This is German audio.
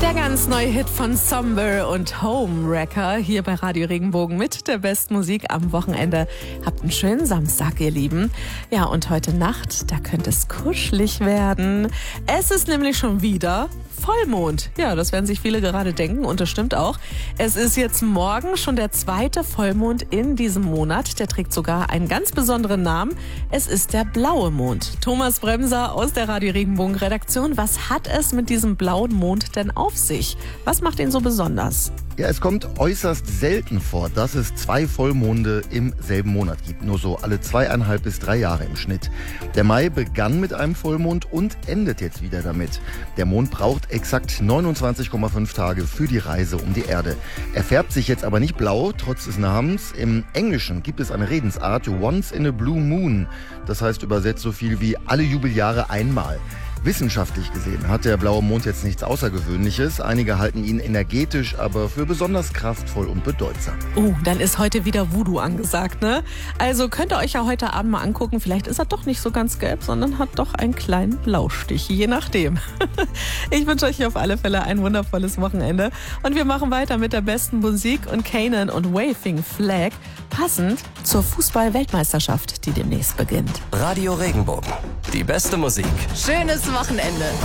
Der ganz neue Hit von Somber und Homewrecker hier bei Radio Regenbogen mit der besten Musik am Wochenende. Habt einen schönen Samstag, ihr Lieben. Ja, und heute Nacht, da könnte es kuschelig werden. Es ist nämlich schon wieder Vollmond. Ja, das werden sich viele gerade denken und das stimmt auch. Es ist jetzt morgen schon der zweite Vollmond in diesem Monat. Der trägt sogar einen ganz besonderen Namen. Es ist der blaue Mond. Thomas Bremser aus der Radio Regenbogen Redaktion. Was hat es mit diesem blauen Mond denn auf sich? Was macht ihn so besonders? Ja, es kommt äußerst selten vor, dass es 2 Vollmonde im selben Monat gibt. Nur so alle 2,5 bis 3 Jahre im Schnitt. Der Mai begann mit einem Vollmond und endet jetzt wieder damit. Der Mond braucht exakt 29,5 Tage für die Reise um die Erde. Er färbt sich jetzt aber nicht blau, trotz des Namens. Im Englischen gibt es eine Redensart, once in a blue moon. Das heißt übersetzt so viel wie alle Jubeljahre einmal. Wissenschaftlich gesehen hat der blaue Mond jetzt nichts Außergewöhnliches. Einige halten ihn energetisch, aber für besonders kraftvoll und bedeutsam. Dann ist heute wieder Voodoo angesagt, ne? Also könnt ihr euch ja heute Abend mal angucken. Vielleicht ist er doch nicht so ganz gelb, sondern hat doch einen kleinen Blaustich, je nachdem. Ich wünsche euch auf alle Fälle ein wundervolles Wochenende. Und wir machen weiter mit der besten Musik und Kanan und Waving Flag, passend zur Fußball-Weltmeisterschaft, die demnächst beginnt. Radio Regenbogen. Die beste Musik. Schönes Wochenende.